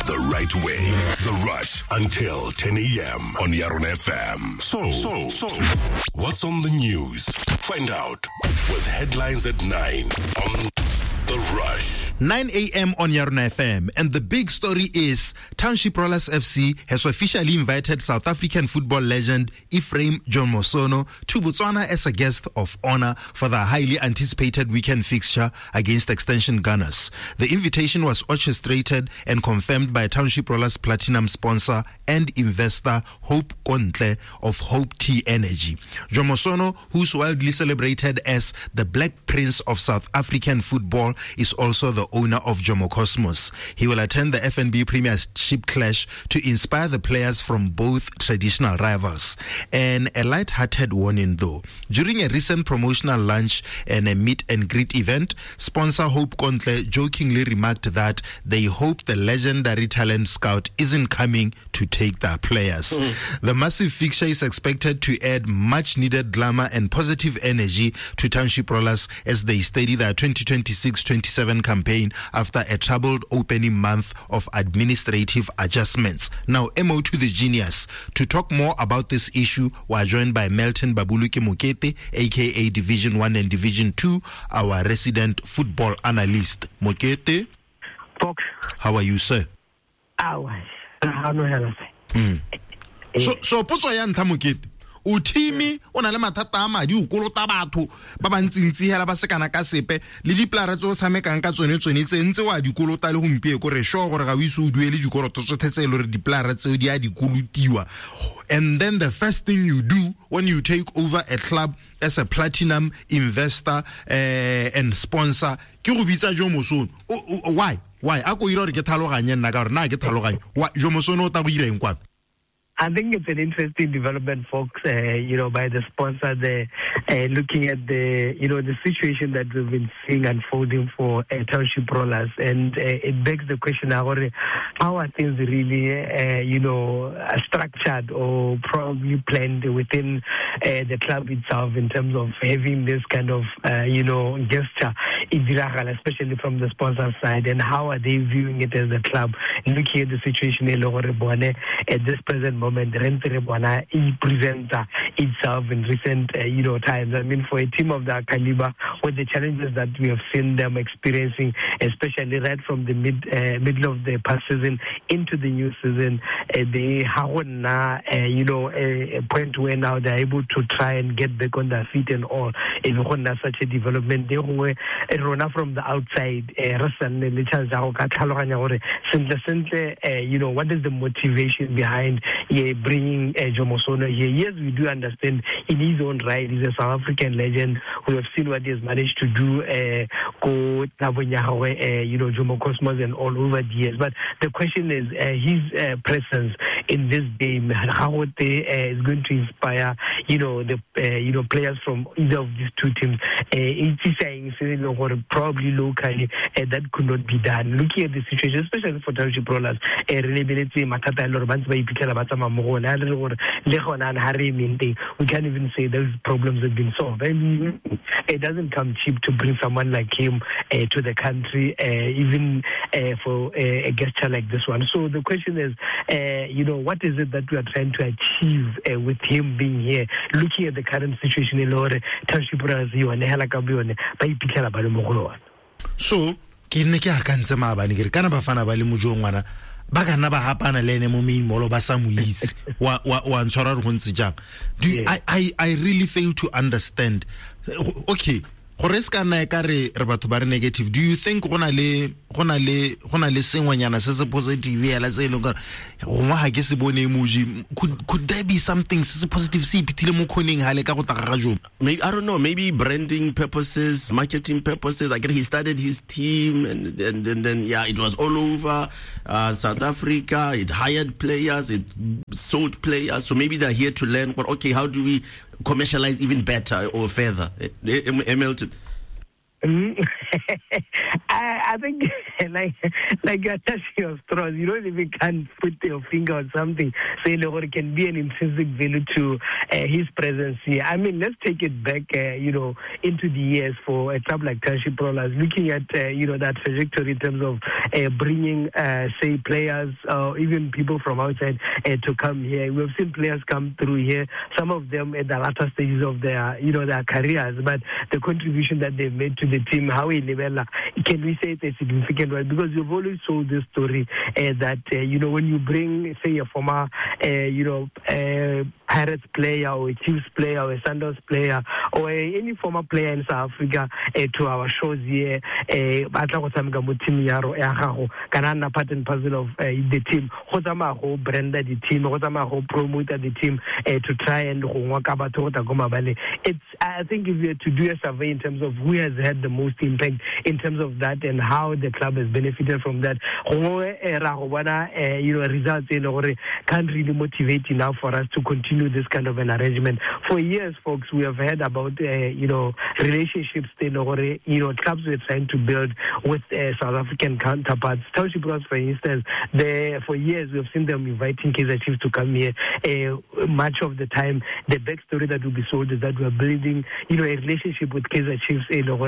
the right way. The Rush until 10 a.m. on Yarona FM. So, what's on the news? Find out with headlines at 9 on The Rush. 9 a.m. on Yarona FM, and the big story is Township Rollers FC has officially invited South African football legend Ephraim John Mosono to Botswana as a guest of honor for the highly anticipated weekend fixture against Extension Gunners. The invitation was orchestrated and confirmed by Township Rollers platinum sponsor and investor Hope Kontle of Hope Tea Energy. John Mosono, who's widely celebrated as the Black Prince of South African football, is also the owner of Jomo Cosmos. He will attend the FNB Premiership clash to inspire the players from both traditional rivals. And a light-hearted warning though. During a recent promotional lunch and a meet and greet event, sponsor Hope Kontle jokingly remarked that they hope the legendary talent scout isn't coming to take their players. The massive fixture is expected to add much-needed glamour and positive energy to Township Rollers as they steady their 2026-27 campaign after a troubled opening month of administrative adjustments. Now, MO to the genius. To talk more about this issue, we are joined by Melton Babuluki Mokete, aka Division 1 and Division 2, our resident football analyst. Mokete, Fox, how are you, sir? So potso ya ntlha Mokete, o team o na le mathata a madi o kolota batho ba ba ntsintsi hela ba sekana ka sepe le diplara tso tshamekang ka tsone tse ntse wa dikolota le gompie go re sho gore ga o iso o duele dikoloto tso thetse le re diplara tseo di a dikolotiwa. And then the first thing you do when you take over a club as a platinum investor and sponsor ke go bitsa Jo Mosono. Why a go ira re ke tlhaloganye nna ka gore na ke tlhaloganye Jo Mosono o ta go ira eng kwa? I think it's an interesting development, folks, by the sponsor there, looking at the situation that we've been seeing unfolding for Township Rollers. And it begs the question, how are things really, structured or probably planned within the club itself in terms of having this kind of, gesture, especially from the sponsor side, and how are they viewing it as a club? Looking at the situation at this present moment, Renterebwana presents itself in recent, times. I mean, for a team of that caliber, with the challenges that we have seen them experiencing, especially right from the middle of the past season into the new season, they have a point where now they're able to try and get back on their feet and all. If such a development, they were from the outside. What is the motivation behind bringing Jo Mosono here? Yes, we do understand in his own right, he's a South African legend. We have seen what he has managed to do, Jomo Cosmos and all over the years. But the question is his presence in this game, how is going to inspire, the players from either of these two teams. It's saying probably locally that could not be done. Looking at the situation, especially for Township Rollers, reliability, we can't even say those problems have been solved. I mean, it doesn't come cheap to bring someone like him to the country, even for a gesture like this one. So the question is, what is it that we are trying to achieve with him being here? Looking at the current situation in Lore, Township Rollers, so ke ne ke akantse maabane ke re kana bafana ba le mojo ngwana ba kana ba hapana le ene mo main molo ba sa moitse wa ntshwara re go ntse jang. I really fail to understand. Okay, gore se kana ka re batho ba re negative. Do you think gona le sengwanyana se positive ya la se le gore go ha ke se bone emoji? Could there be something se positive se ipitile mo khoning ha le ka go tla ga jo? Maybe, I don't know, maybe branding purposes, marketing purposes. I guess he started his team and then it was all over South Africa. It hired players, it sold players. So maybe they're here to learn, but okay, how do we commercialize even better or further? Hamilton. I think like you're touching your straws. You don't even can't put your finger on something saying it can be an intrinsic value to his presence here. I mean, let's take it back, into the years for a club like Township Rollers, looking at that trajectory in terms of bringing say players or even people from outside to come here. We've seen players come through here. Some of them at the latter stages of their their careers, but the contribution that they've made to the team, how can we say it's a significant one? Because you've always told this story that when you bring, say, a former Pirates player or a Chiefs player or a Sundowns player or any former player in South Africa to our shows here, part and parcel of the team, brand the team, promote the team to try and I think if you were to do a survey in terms of who has had the most impact in terms of that and how the club has benefited from that, results can't really motivate enough for us to continue this kind of an arrangement. For years, folks, we have heard about relationships clubs were trying to build with South African counterparts. Township Rollers, for instance, for years we have seen them inviting Kaizer Chiefs to come here. Much of the time, the backstory that will be sold is that we are building, a relationship with Kaizer Chiefs,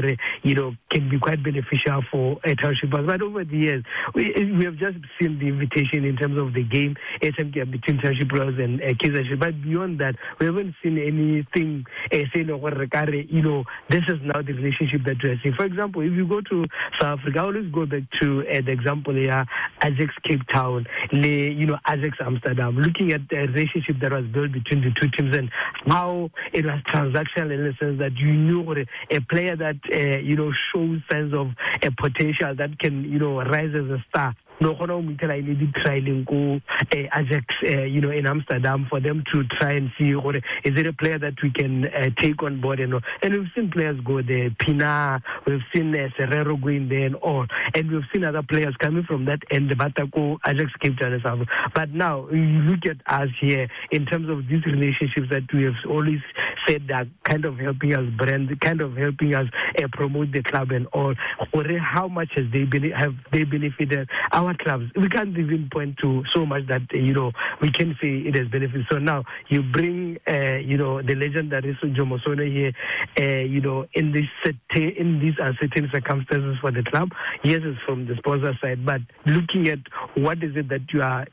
can be quite beneficial for Township Rollers. But over the years, we have just seen the invitation in terms of the game between Township Rollers and Kaizer Chiefs. But beyond that, we haven't seen anything saying, this is now the relationship that we are seeing. For example, if you go to South Africa, I always go back to the example here, Ajax Cape Town, Ajax Amsterdam, looking at the relationship that was built between the two teams and how it was transactional in the sense that a player that shows signs of a potential that can rise as a star. I need trialing go Ajax, in Amsterdam for them to try and see is it a player that we can take on board and we've seen players go there, Pina, we've seen Serrero going there and all, and we've seen other players coming from that end, the Batako, Ajax Cape Town. But now you look at us here in terms of these relationships that we have always said that kind of helping us brand, kind of helping us promote the club and all. How much have they benefited our clubs? We can't even point to so much that we can say it has benefited. So now you bring the legendary Joe Mosono here, in these uncertain circumstances for the club. Yes, it's from the sponsor side, but looking at what is it that you are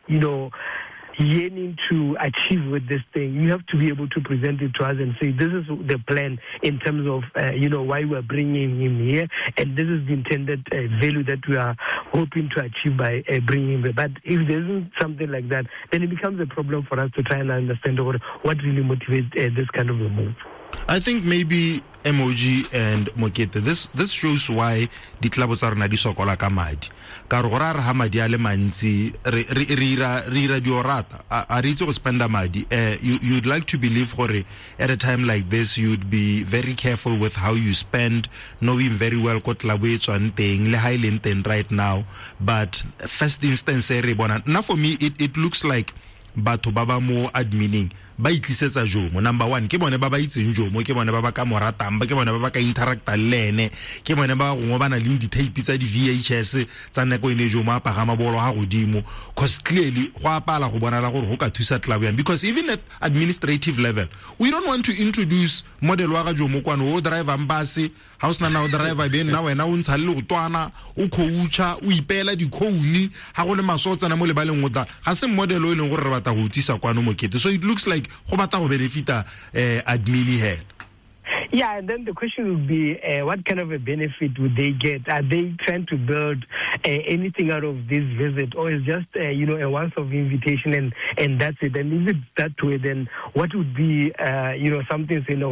yearning to achieve with this thing, you have to be able to present it to us and say this is the plan in terms of why we're bringing him here, and this is the intended value that we are hoping to achieve by bringing him here. But if there isn't something like that, then it becomes a problem for us to try and understand what really motivates this kind of a move. I think maybe MOG and Mokete, this shows why the club are na di sokola ka madi. Ka re gora re ha madi a le mantsi re ira di orata a re itse go spenda madi. You'd like to believe gore at a time like this you'd be very careful with how you spend, knowing very well ko club e tswang teng le ha ile teng right now. But first instance re bona na, for me it looks like batho ba ba mo admining ba itlisetsa Jomo. Number one, ke bone ba ba itseng Jomo, ke bone ba ba ka moratang, ke bone ba ba ka interacta le ene, ke bone ba go bana le di tape tsa di VHS tsa nako ene Jomo a pagama bolo ha godimo, cause clearly go apala go bona la gore go ka thusa club yan. Because even at administrative level, we don't want to introduce model wa ga Jomo kwano o drive ambasi house na now driver ben na wena o ntsha le go twana o coacha o ipela di khouni ha go le masotsa na mo le baleng ngota ga se model o ile go re batla go utisa kwano Mokete. So it looks like go batla go benefita admin here. Yeah, and then the question would be, what kind of a benefit would they get? Are they trying to build anything out of this visit, or is just a once-off invitation and that's it? And if it's that way, then what would be something saying,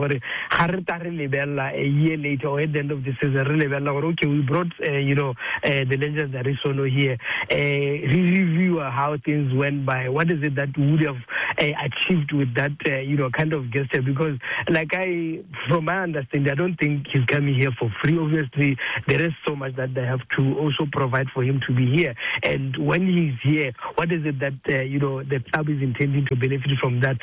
a year later or at the end of the season, okay, we brought the legendary Sono here, review how things went by. What is it that would have achieved with that, kind of gesture. Because, from my understanding, I don't think he's coming here for free. Obviously, there is so much that they have to also provide for him to be here. And when he's here, what is it that, the club is intending to benefit from that?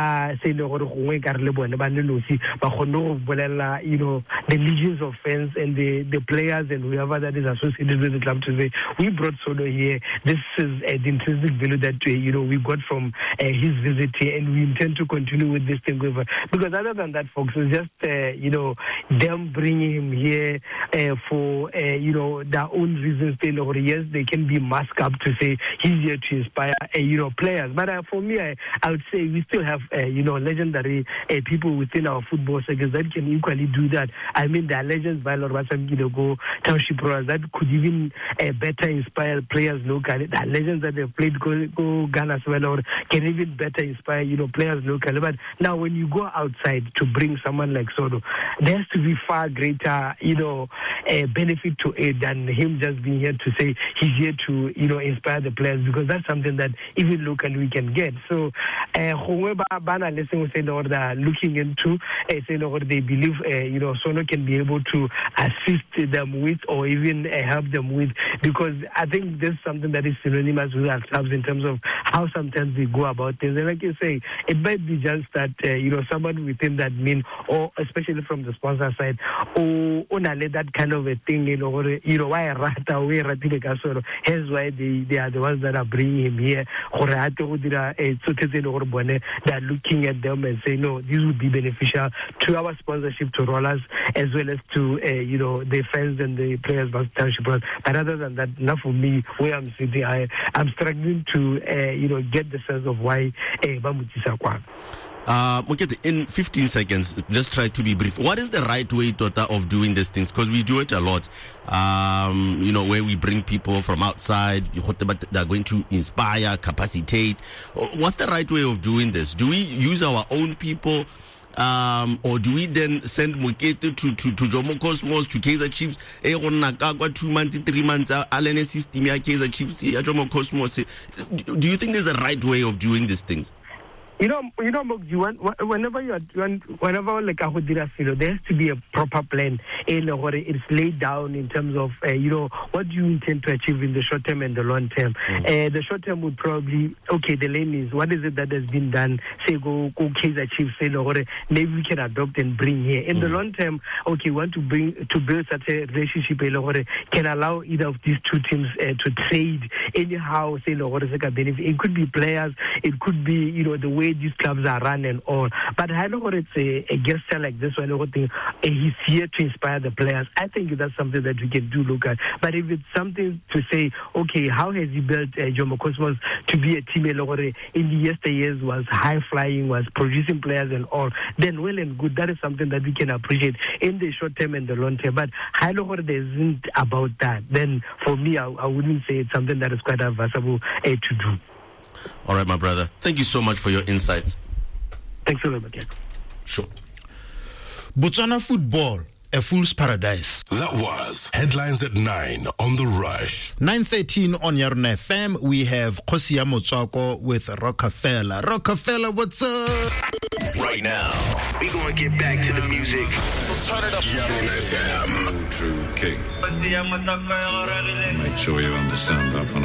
The legions of fans and the players and whoever that is associated with the club to say, we brought Sono here. This is the intrinsic value that, we got from his visit here, and we intend to continue with this thing. Because other than that, folks, it's just, them bringing him here for, their own reasons. Yes, they can be masked up to say he's here to inspire, players. But for me, I would say we still have, legendary people within our football circles that can equally do that. I mean, there are legends by Lord Go Township Rollers that could even better inspire players locally. There are legends that have played go Ghana as well, or can even better inspire, players locally. But now when you go outside to bring someone like Sono, there has to be far greater, benefit to it than him just being here to say he's here to, inspire the players, because that's something that even locally we can get. So, whoever Bana listening say Lord are looking into, say Lord they believe, Sono can be able to assist them with, or even help them with, because I think this is something that is synonymous with our clubs in terms of how sometimes they go about things. And like you say, it might be just that, someone within that mean, or especially from the sponsor side, or that kind of a thing, why hence why they are the ones that are bringing him here. They are looking at them and saying, no, this would be beneficial to our sponsorship, to Rollers, as well as to, the fans and the players of Township. But other than that, not for me, where I'm sitting, I'm struggling to, get the sense of why Bamutisa. In 15 seconds, just try to be brief. What is the right way, Tota, of doing these things? Because we do it a lot. Where we bring people from outside, they're going to inspire, capacitate. What's the right way of doing this? Do we use our own people? Or do we then send Mokete to Jomo Cosmos, to Kaizer Chiefs? 2 months, 3 months, Alene system, Kaizer Chiefs, Jomo Cosmos. Do you think there's a right way of doing these things? Whenever like there has to be a proper plan. It's laid down in terms of what you intend to achieve in the short term and the long term. The short term would probably the lane is what is it that has been done. Say go Kaizer Chiefs, maybe we can adopt and bring here. In the long term, want to build such a relationship can allow either of these two teams to trade anyhow. Benefit. It could be players. It could be the way these clubs are run and all. But I know it's a gesture like this one, he's here to inspire the players. I think that's something that we can do, look at. But if it's something to say, how has he built Jomo Cosmos to be a team in the yesteryears, was high flying, was producing players and all, then well and good. That is something that we can appreciate in the short term and the long term. But I know there isn't about that. Then for me, I wouldn't say it's something that is quite advisable to do. All right, my brother. Thank you so much for your insights. Thanks a lot, again. Sure. Botswana football, a fool's paradise. That was Headlines at 9 on The Rush. 9:13 on Yarona FM. We have Khosia Motswako with Rockefeller. Rockefeller, what's up? Right now, we gonna get back to the music. So turn it up. Yarona FM. True king. Make sure you understand that when